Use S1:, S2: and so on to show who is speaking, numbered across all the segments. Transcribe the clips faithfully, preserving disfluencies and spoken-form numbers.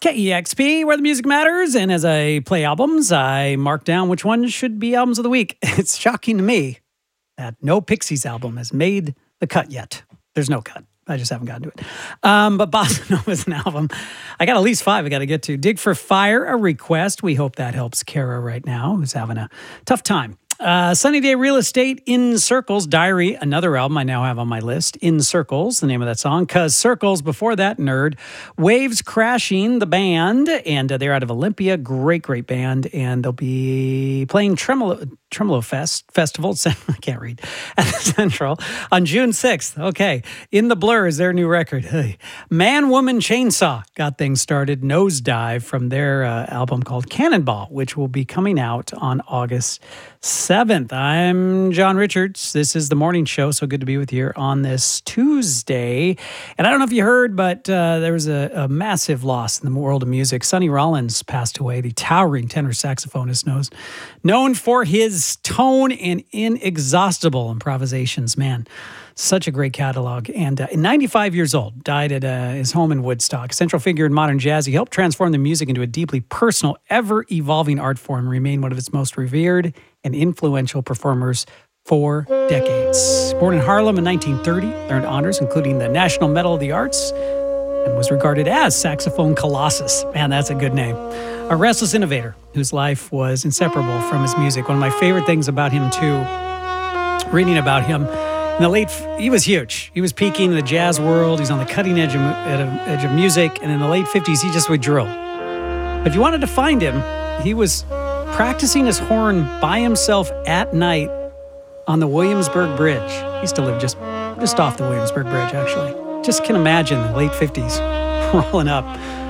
S1: K E X P, where the music matters. And as I play albums, I mark down which ones should be albums of the week. It's shocking to me that no Pixies album has made the cut yet. There's no cut. I just haven't gotten to it. Um, but Bossa Nova is an album. I got at least five I got to get to. Dig for Fire, a request. We hope that helps Kara right now, who's having a tough time. Uh, Sunny Day Real Estate, In Circles, Diary, another album I now have on my list. In Circles, the name of that song. Cause Circles, before that, Nerd. Waves Crashing, the band, and uh, they're out of Olympia. Great, great band. And they'll be playing Tremolo, Tremolo Fest Festival. I can't read. At the Central on June sixth. Okay. In the Blur is their new record. Hey. Man, Woman, Chainsaw got things started. Nosedive from their uh, album called Cannonball, which will be coming out on August seventh. I'm John Richards. This is The Morning Show. So good to be with you here on this Tuesday. And I don't know if you heard, but uh, there was a, a massive loss in the world of music. Sonny Rollins passed away, the towering tenor saxophonist, knows, known for his tone and inexhaustible improvisations. Man, such a great catalog. And uh, ninety-five years old, died at uh, his home in Woodstock. A central figure in modern jazz, he helped transform the music into a deeply personal, ever-evolving art form and remain one of its most revered and influential performers for decades. Born in Harlem in nineteen thirty, earned honors including the National Medal of the Arts, and was regarded as Saxophone Colossus. Man, that's a good name. A restless innovator whose life was inseparable from his music. One of my favorite things about him, too, reading about him, in the late, he was huge. He was peaking in the jazz world. He's on the cutting edge of, edge of music. And in the late fifties, he just withdrew. But if you wanted to find him, he was practicing his horn by himself at night on the Williamsburg Bridge. He used to live just, just off the Williamsburg Bridge, actually. Just can imagine the late fifties rolling up.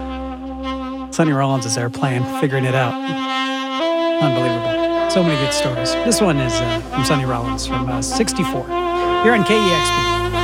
S1: Sonny Rollins is there playing, figuring it out. Unbelievable. So many good stories. This one is uh, from Sonny Rollins from uh, sixty-four. Here on K E X P.